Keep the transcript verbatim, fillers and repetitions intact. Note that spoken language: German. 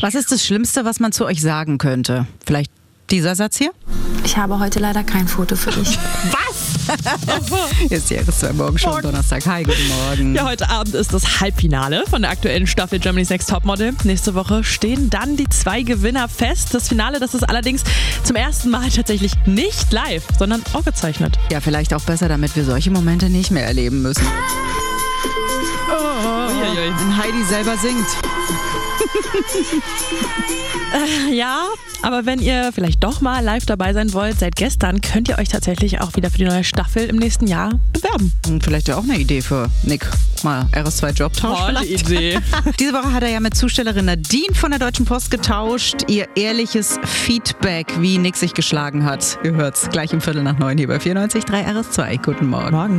Was ist das Schlimmste, was man zu euch sagen könnte? Vielleicht dieser Satz hier? Ich habe heute leider kein Foto für dich. Was? Ist die R S zwei Morgen schon Donnerstag. Hi, guten Morgen. Ja, heute Abend ist das Halbfinale von der aktuellen Staffel Germany's Next Topmodel. Nächste Woche stehen dann die zwei Gewinner fest. Das Finale, das ist allerdings zum ersten Mal tatsächlich nicht live, sondern aufgezeichnet. Ja, vielleicht auch besser, damit wir solche Momente nicht mehr erleben müssen. Oh, wenn Heidi selber singt. äh, ja, aber wenn ihr vielleicht doch mal live dabei sein wollt, seit gestern könnt ihr euch tatsächlich auch wieder für die neue Staffel im nächsten Jahr bewerben. Und vielleicht ja auch eine Idee für Nick. Mal R S zwei Jobtausch Tolle vielleicht. Idee. Diese Woche hat er ja mit Zustellerin Nadine von der Deutschen Post getauscht. Ihr ehrliches Feedback, wie Nick sich geschlagen hat. Ihr hört's gleich um Viertel nach neun hier bei vierundneunzig Komma drei R S zwei. Guten Morgen. Morgen.